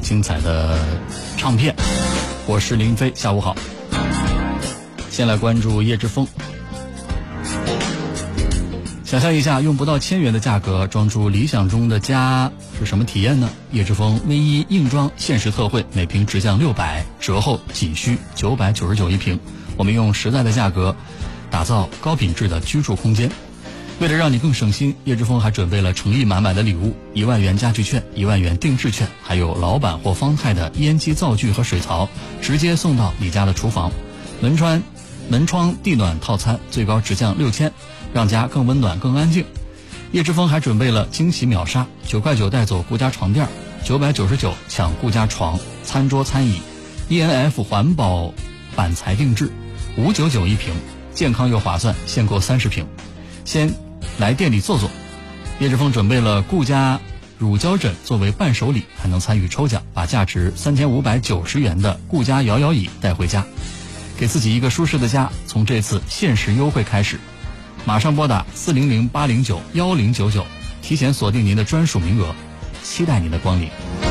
精彩的唱片。我是林飞，下午好。先来关注叶之峰。想象一下，用不到1000元的价格装出理想中的家是什么体验呢？叶之峰卫衣硬装限时特惠，每瓶直降600，折后仅需999一瓶。我们用实在的价格打造高品质的居住空间。为了让你更省心，叶之峰还准备了诚意满满的礼物：1万元家具券、1万元定制券，还有老板或方太的烟机灶具和水槽，直接送到你家的厨房。门窗地暖套餐最高直降6000，让家更温暖更安静。叶之峰还准备了惊喜秒杀，9块9带走顾家床垫，999抢顾家床、餐桌餐椅 ，ENF 环保板材定制，599一瓶，健康又划算，限购30瓶。先来店里坐坐。叶之峰准备了顾家乳胶枕作为伴手礼，还能参与抽奖，把价值3590元的顾家摇摇椅带回家，给自己一个舒适的家。从这次限时优惠开始，马上拨打400-809-1099，提前锁定您的专属名额，期待您的光临。